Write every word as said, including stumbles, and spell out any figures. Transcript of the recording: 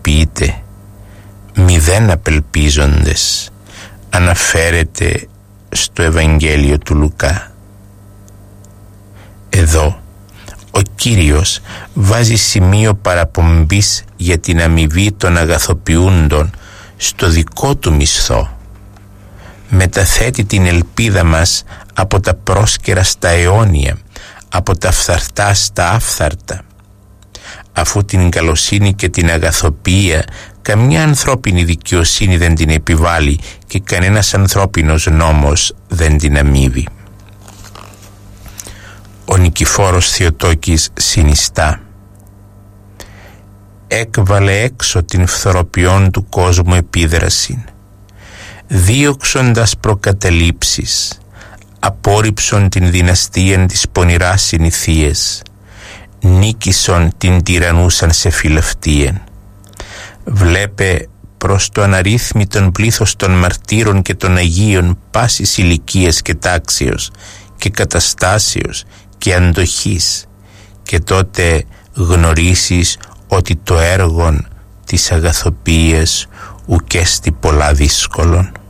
ικανοποιείται, μηδέν απελπίζοντες, αναφέρεται στο Ευαγγέλιο του Λουκά. Εδώ ο Κύριος βάζει σημείο παραπομπής για την αμοιβή των αγαθοποιούντων στο δικό του μισθό. Μεταθέτει την ελπίδα μας από τα πρόσκαιρα στα αιώνια, από τα φθαρτά στα άφθαρτα. Αφού την καλοσύνη και την αγαθοποιία καμιά ανθρώπινη δικαιοσύνη δεν την επιβάλλει και κανένας ανθρώπινος νόμος δεν την αμείβει. Ο Νικηφόρος Θεοτόκης συνιστά: έκβαλε έξω την φθοροποιών του κόσμου επίδραση, δίωξοντας προκαταλήψεις, απόρριψον την δυναστείαν της πονηράς συνηθίες, νίκησον την τυραννούσαν σε φιλαυτίαν. Βλέπε προς το αναρρύθμιτον πλήθος των μαρτύρων και των Αγίων πάσης ηλικίας και τάξεως και καταστάσεως και αντοχής, και τότε γνωρίσεις ότι το έργον της αγαθοποιίας ουκέστη πολλά δύσκολον.